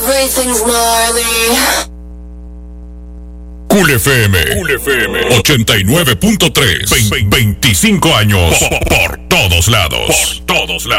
Everything's gnarly. Cool FM 89.3. 25 años por todos lados.